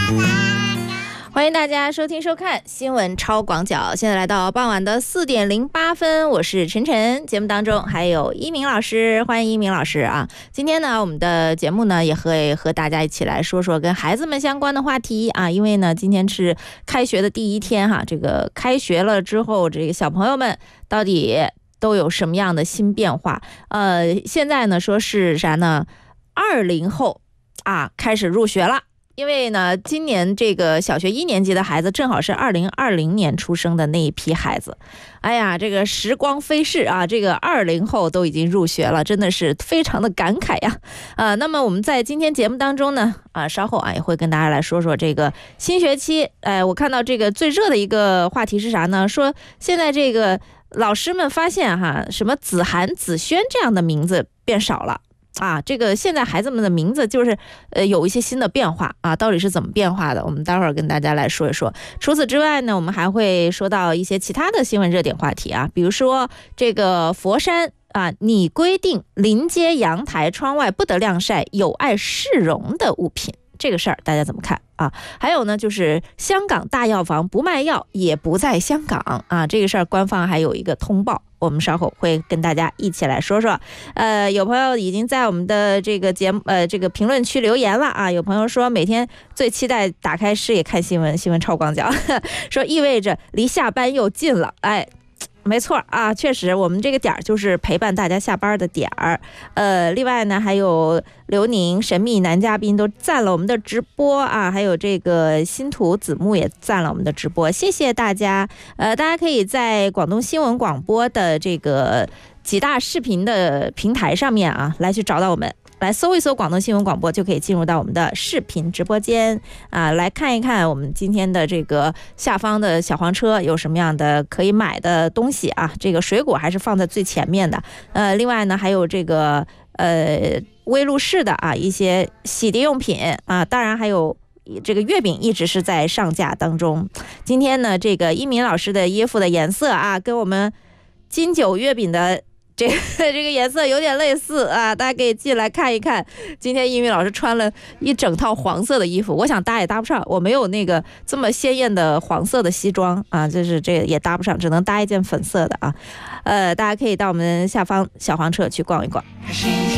欢迎大家收听收看新闻超广角，现在来到傍晚的4点08分，我是晨晨。节目当中还有一鸣老师，欢迎一鸣老师啊！今天呢，我们的节目呢也会和大家一起来说说跟孩子们相关的话题啊，因为呢今天是开学的第一天哈，这个开学了之后，这个小朋友们到底都有什么样的新变化？现在呢说是啥呢？20后啊开始入学了。因为呢，今年这个小学1年级的孩子正好是2020年出生的那一批孩子。哎呀，这个时光飞逝啊，这个20后都已经入学了，真的是非常的感慨呀。那么我们在今天节目当中呢，稍后也会跟大家来说说这个新学期。我看到这个最热的一个话题是啥呢？说现在这个老师们发现哈，什么子涵、子轩这样的名字变少了。这个现在孩子们的名字就是有一些新的变化啊，到底是怎么变化的？我们待会儿跟大家来说一说。除此之外呢，我们还会说到一些其他的新闻热点话题啊，比如说这个佛山拟规定临街阳台窗外不得晾晒有碍市容的物品。这个事儿大家怎么看啊？还有呢，就是香港大药房不卖药也不在香港啊，这个事儿官方还有一个通报，我们稍后会跟大家一起来说说。有朋友已经在我们的这个节目这个评论区留言了啊，有朋友说每天最期待打开视野看新闻，新闻超广角，说意味着离下班又近了，没错啊，确实我们这个点儿就是陪伴大家下班的点儿。另外呢，还有刘宁、神秘男嘉宾都赞了我们的直播啊，还有这个新图子木也赞了我们的直播，谢谢大家。大家可以在广东新闻广播的这个几大视频的平台上面来去找到我们。来搜一搜广东新闻广播，就可以进入到我们的视频直播间来看一看我们今天的这个下方的小黄车有什么样的可以买的东西啊。这个水果还是放在最前面的。另外呢，还有这个威露士的一些洗涤用品当然还有这个月饼一直是在上架当中。今天呢，这个一鸣老师的衣服的颜色跟我们金九月饼的这个颜色有点类似大家可以进来看一看。今天一鸣老师穿了一整套黄色的衣服，我想搭也搭不上，我没有那个这么鲜艳的黄色的西装就是这个也搭不上，只能搭一件粉色的大家可以到我们下方小黄车去逛一逛。